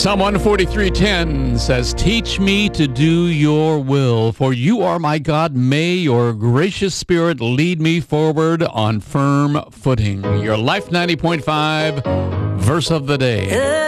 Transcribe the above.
Psalm 143:10 says, "Teach me to do your will, for you are my God. May your gracious spirit lead me forward on firm footing." Your Life 90.5 verse of the day.